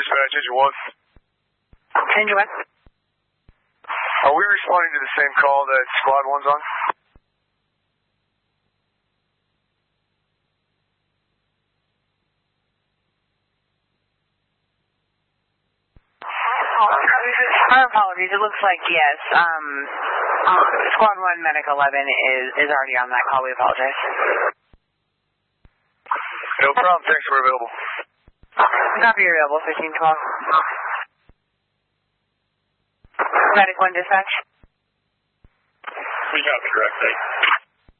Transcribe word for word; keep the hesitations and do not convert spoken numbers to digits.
Dispatch, engine one. Engine one. Are we responding to the same call that squad one's on? Our apologies. It looks like yes. Um, um, Squad one, Medic eleven is is already on that call. We apologize. No problem. Thanks for available. Copy available. fifteen twelve. Medic one dispatch. We copy, direct. Thanks.